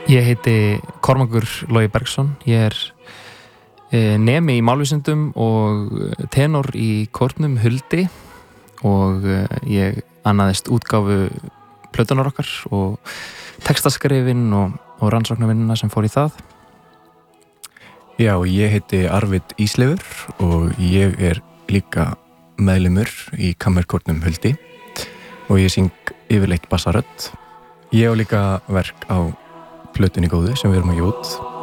Ég heiti Kormákur Logi Bergsson. Ég nemi í málvísindum og tenor í kórnum Huldi og ég annaðist útgáfu plötunar okkar og textaskrifin og rannsóknarvinnuna sem fór í það. Já, ég heiti Arvid Ísleifur og ég líka meðlimur í kammerkórnum Huldi og ég syng yfirleitt bassarödd. Ég á líka verk á plötunni góðu sem við erum að gefa út